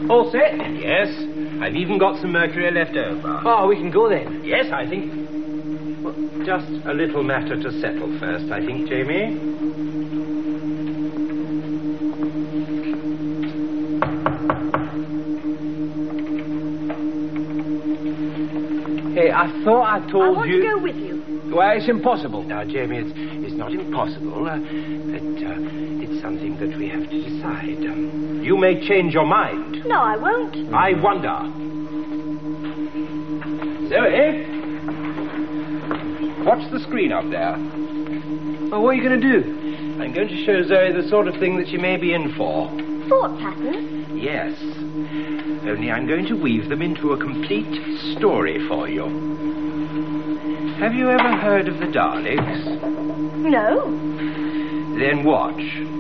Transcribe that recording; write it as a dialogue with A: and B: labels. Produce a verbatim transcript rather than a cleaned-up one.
A: All set?
B: Yes. I've even got some mercury left over.
A: Oh, we can go then.
B: Yes, I think... Well, just a little matter to settle first, I think, Jamie.
A: Hey, I thought I told
C: I want
A: you...
C: to go with you.
A: Well, it's impossible.
B: Now, Jamie, it's, it's not impossible, uh, but uh, it's something that we have to decide. Um, you may change your mind.
C: No, I won't.
B: I wonder. Zoe? Watch the screen up there.
A: Well, what are you going to do?
B: I'm going to show Zoe the sort of thing that she may be in for.
C: Thought patterns?
B: Yes. Only I'm going to weave them into a complete story for you. Have you ever heard of the Daleks?
C: No.
B: Then watch.